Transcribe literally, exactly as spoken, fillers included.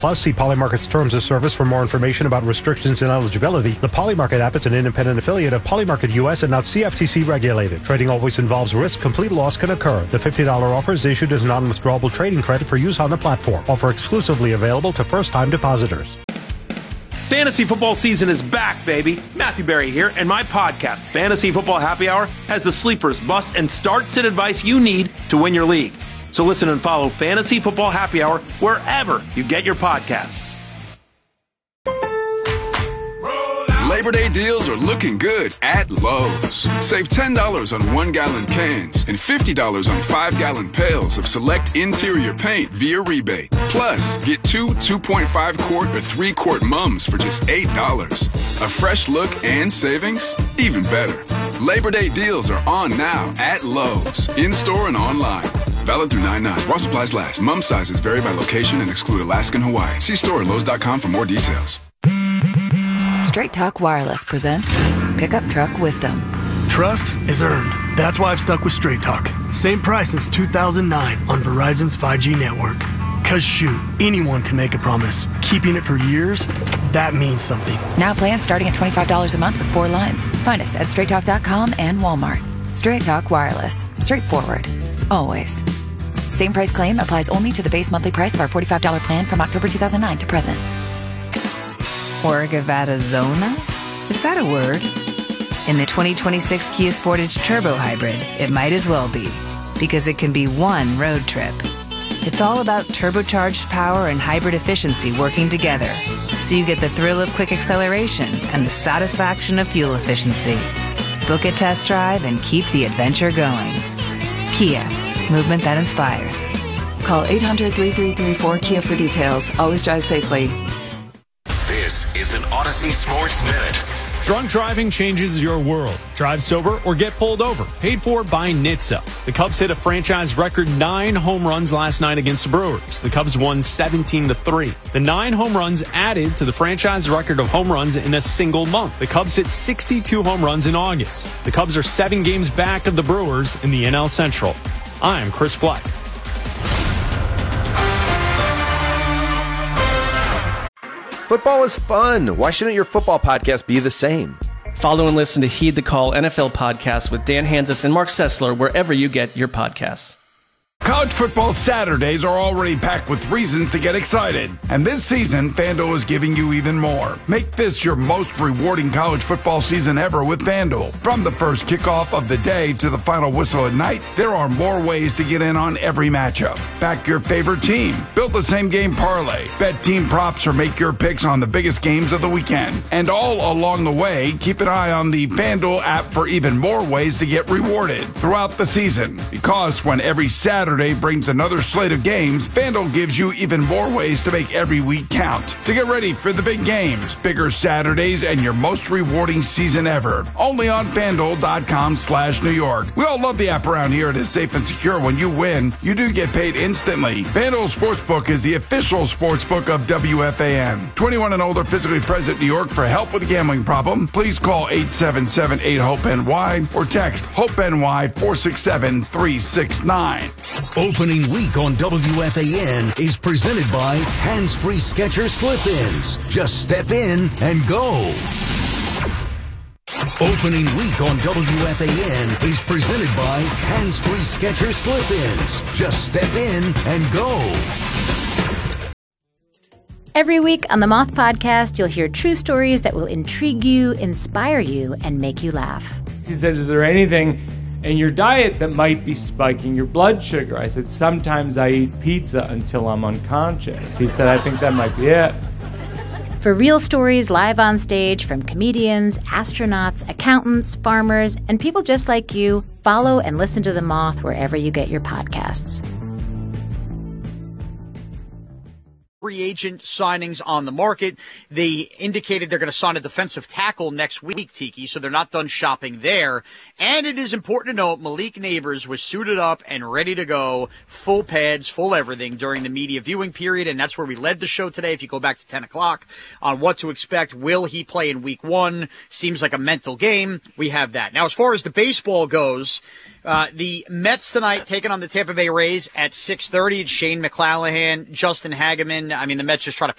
Plus, see Polymarket's terms of service for more information about restrictions and eligibility. The Polymarket app is an independent affiliate of Polymarket U S and not C F T C regulated. Trading always involves risk. Complete loss can occur. The fifty dollars offer is issued as non-withdrawable trading credit for use on the platform. Offer exclusively available to first-time depositors. Fantasy football season is back, baby. Matthew Berry here, and my podcast, Fantasy Football Happy Hour, has the sleepers, busts, and start-sit advice you need to win your league. So listen and follow Fantasy Football Happy Hour wherever you get your podcasts. Labor Day deals are looking good at Lowe's. Save ten dollars on one-gallon cans and fifty dollars on five-gallon pails of select interior paint via rebate. Plus, get two two point five quart or three quart mums for just eight dollars. A fresh look and savings? Even better. Labor Day deals are on now at Lowe's, in-store and online. Valid through nine nine. While supplies last. Mum sizes vary by location and exclude Alaska and Hawaii. See store at Lowe's dot com for more details. Straight Talk Wireless presents Pickup Truck Wisdom. Trust is earned. That's why I've stuck with Straight Talk. Same price since two thousand nine on Verizon's five G network. Cause shoot, anyone can make a promise. Keeping it for years, that means something. Now plans starting at twenty-five dollars a month with four lines. Find us at straight talk dot com and Walmart. Straight Talk Wireless. Straightforward. Always. Same price claim applies only to the base monthly price of our forty-five dollars plan from October two thousand nine to present. Orgavatazona? Is that a word? In the twenty twenty-six Kia Sportage Turbo Hybrid, it might as well be, because it can be one road trip. It's all about turbocharged power and hybrid efficiency working together, so you get the thrill of quick acceleration and the satisfaction of fuel efficiency. Book a test drive and keep the adventure going. Kia, movement that inspires. Call eight hundred, three three three, four Kia for details. Always drive safely. This is an Odyssey Sports Minute. Drunk driving changes your world. Drive sober or get pulled over. Paid for by N H T S A. The Cubs hit a franchise record nine home runs last night against the Brewers. The Cubs won seventeen to three. The nine home runs added to the franchise record of home runs in a single month. The Cubs hit sixty-two home runs in August. The Cubs are seven games back of the Brewers in the N L Central. I'm Chris Black. Football is fun. Why shouldn't your football podcast be the same? Follow and listen to Heed the Call N F L podcast with Dan Hanzus and Mark Sessler wherever you get your podcasts. College football Saturdays are already packed with reasons to get excited. And this season, FanDuel is giving you even more. Make this your most rewarding college football season ever with FanDuel. From the first kickoff of the day to the final whistle at night, there are more ways to get in on every matchup. Back your favorite team. Build the same game parlay. Bet team props or make your picks on the biggest games of the weekend. And all along the way, keep an eye on the FanDuel app for even more ways to get rewarded throughout the season. Because when every Saturday brings another slate of games, FanDuel gives you even more ways to make every week count. So get ready for the big games, bigger Saturdays, and your most rewarding season ever. Only on FanDuel.com slash New York. We all love the app around here. It is safe and secure. When you win, you do get paid instantly. FanDuel Sportsbook is the official sportsbook of W F A N. twenty-one and older, physically present in New York. For help with a gambling problem, please call eight seven seven, eight, HOPE N Y or text HOPE-NY four six seven, three six nine. Opening week on W F A N is presented by Hands-Free Skechers Slip-Ins. Just step in and go. Opening week on W F A N is presented by Hands-Free Skechers Slip-Ins. Just step in and go. Every week on the Moth Podcast, you'll hear true stories that will intrigue you, inspire you, and make you laugh. He said, is there anything in your diet that might be spiking your blood sugar? I said, sometimes I eat pizza until I'm unconscious. He said, I think that might be it. For real stories live on stage from comedians, astronauts, accountants, farmers, and people just like you, follow and listen to The Moth wherever you get your podcasts. Free agent signings on the market. They indicated they're going to sign a defensive tackle next week, Tiki, so they're not done shopping there. And it is important to note Malik Neighbors was suited up and ready to go, full pads, full everything during the media viewing period, and that's where we led the show today. If you go back to ten o'clock on what to expect, will he play in week one? Seems like a mental game. We have that. Now, as far as the baseball goes, Uh, the Mets tonight taking on the Tampa Bay Rays at six thirty. It's Shane McClanahan, Justin Hageman. I mean, the Mets just try to